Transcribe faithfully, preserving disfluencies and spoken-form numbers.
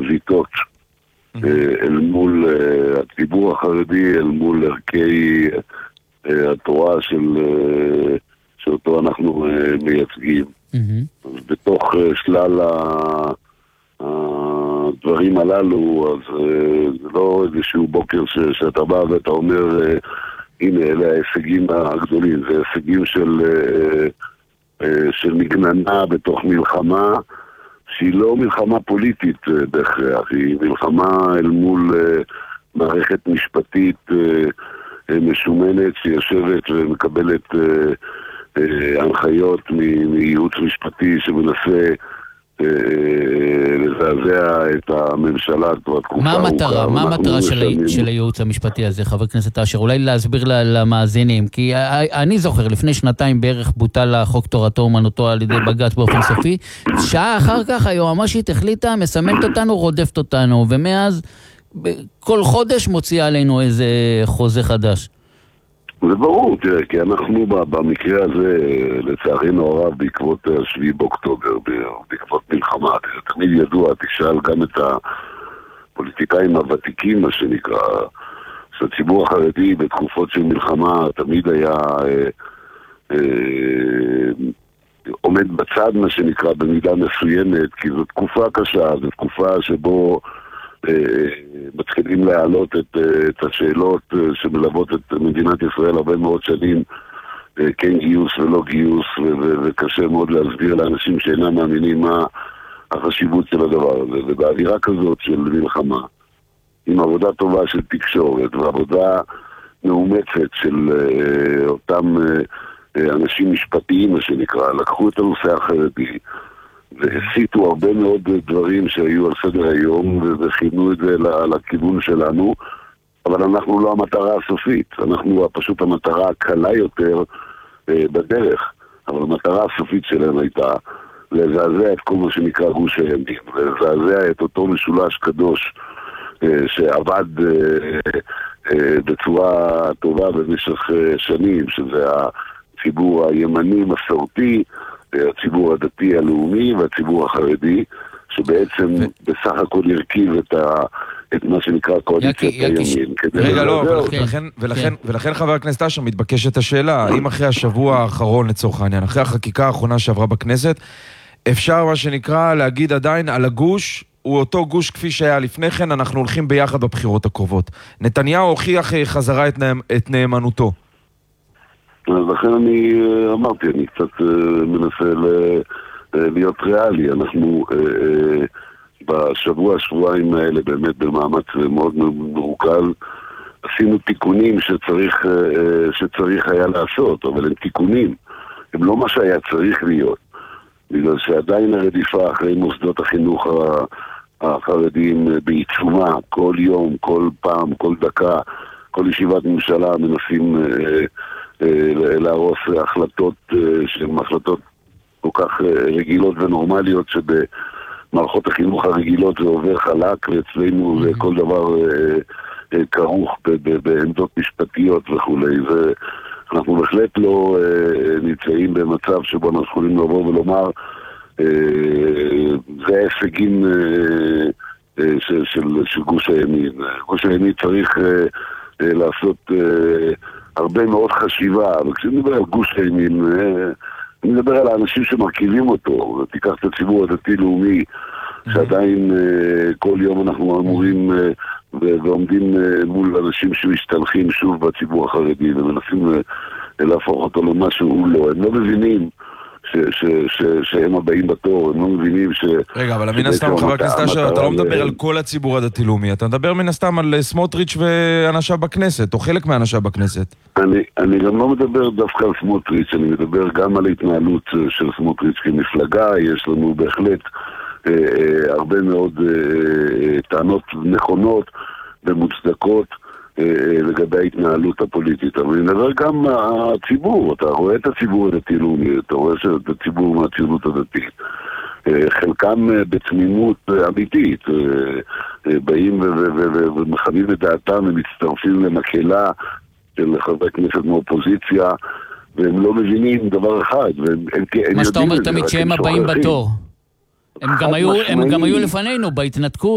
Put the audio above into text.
מביטות אל מול הציבור החרדי, אל מול ערכי התורה של, שאותו אנחנו מייצגים. בתוך שלל הדברים הללו, אז זה לא איזשהו בוקר ש, שאתה בא ואתה אומר, הנה, אלה ההישגים הגדולים, זה הישגים של, של מגננה בתוך מלחמה, שהיא לא מלחמה פוליטית בהכרח, היא מלחמה אל מול מערכת משפטית משומנת שיושבת ומקבלת הנחיות מייעוץ משפטי שמנסה לזעזע את הממשלה כבר תקופה. מה המטרה? מה המטרה של הייעוץ המשפטי הזה, חבר הכנסת אשר? אולי להסביר למאזינים, כי אני זוכר, לפני שנתיים בערך בוטל החוק תורתו אומנותו על ידי בג"ץ באופן סופי, שעה אחר כך היועמ"שית החליטה, מסמנת אותנו, רודפת אותנו, ומאז כל חודש מוציאה עלינו איזה חוזה חדש. זה ברור, תראה, כי אנחנו במקרה הזה, לצערנו הרב, בעקבות השביעי באוקטובר, בעקבות מלחמה, תמיד ידוע, תשאל גם את הפוליטיקאים הוותיקים, מה שנקרא, שהציבור החרדי בתקופות של מלחמה תמיד היה אה, אה, עומד בצד, מה שנקרא, במידה מסוימת, כי זו תקופה קשה, זו תקופה שבו מתחילים להעלות את, את השאלות שמלוות את מדינת ישראל הרבה מאוד שנים, כן גיוס ולא גיוס, ו- ו- וקשה מאוד להסביר לאנשים שאינם מאמינים מה החשיבות של הדבר הזה. ובאווירה כזאת של מלחמה, עם עבודה טובה של תקשורת ועבודה מאומצת של uh, אותם uh, אנשים משפטיים, מה שנקרא, לקחו את הנושא החרדי והסיטו הרבה מאוד דברים שהיו על סדר היום וכיוונו את זה לכיוון שלנו, אבל אנחנו לא המטרה הסופית, אנחנו פשוט המטרה הקלה יותר אה, בדרך, אבל המטרה הסופית שלנו הייתה לזעזע את כל מה שנקרא גוש הימין, לזעזע את אותו משולש קדוש אה, שעבד אה, אה, בצורה טובה במשך אה, שנים, שזה הציבור הימני מסורתי, הציבור הדתי הלאומי והציבור החרדי, שבעצם בסך הכל ירכיב את, ה, את מה שנקרא קואליציית הימין. רגע, לא, ולכן, ולכן, ולכן חבר הכנסת אשר מתבקשת השאלה, האם אחרי השבוע האחרון לצורך העניין, אחרי החקיקה האחרונה שעברה בכנסת, אפשר מה שנקרא להגיד עדיין על הגוש, הוא אותו גוש כפי שהיה לפני כן, אנחנו הולכים ביחד בבחירות הקרובות. נתניהו הוכיח חזרה את, נאמ, את נאמנותו. אז לכן אני אמרתי, אני קצת מנסה להיות ריאלי. אנחנו בשבוע, שבועיים האלה, באמת במאמץ מאוד מרוכז, עשינו תיקונים שצריך, שצריך היה לעשות, אבל הם תיקונים, הם לא מה שהיה צריך להיות. בגלל שעדיין הרדיפה אחרי מוסדות החינוך החרדיים בעיצומה, כל יום, כל פעם, כל דקה, כל ישיבת ממשלה מנסים להרוס החלטות שהן החלטות כל כך רגילות ונורמליות, שבמערכות החינוך הרגילות זה עובר חלק, ואצלנו זה כל דבר כרוך בעמדות משפטיות וכו'. אנחנו בהחלט לא נמצאים במצב שבו אנחנו יכולים לבוא ולומר זה ההישגים של, של, של גוש הימין. גוש הימין צריך לעשות הרבה מאוד חשיבה, וכשאני מדבר על גוש הימין, אני מדבר על האנשים שמרכיבים אותו. תיקח את הציבור הדתי-לאומי, שעדיין כל יום אנחנו אמורים ועומדים מול אנשים שמשתלחים שוב בציבור החרדי, ומנסים להפוך אותו למה שהוא לא. הם לא מבינים ש- ש- ש- שהם הבאים בתור, הם לא מבינים ש... רגע, אבל מן הסתם, חבר הכנסת אשר, אתה לא מדבר על כל הציבור הדתי-לאומי, אתה מדבר מן הסתם על סמוטריץ' ואנשיו בכנסת, או חלק מאנשיו בכנסת. אני, אני גם לא מדבר דווקא על סמוטריץ', אני מדבר גם על ההתנהלות של סמוטריץ' כמפלגה. יש לנו בהחלט אה, אה, הרבה מאוד אה, טענות נכונות ומוצדקות לגבי ההתנהלות הפוליטית. אבל אני מדבר גם הציבור, אתה רואה את הציבור הדתי-לאומי, אתה רואה את הציבור מהציונות הדתית. חלקם בתמימות אמיתית, באים ומחווים את דעתם, הם מצטרפים למקהלה של חברי כנסת מאופוזיציה, והם לא מבינים דבר אחד. מה שאתה אומר תמיד שהם הבאים בתור. הם גם היו לפנינו בהתנתקות.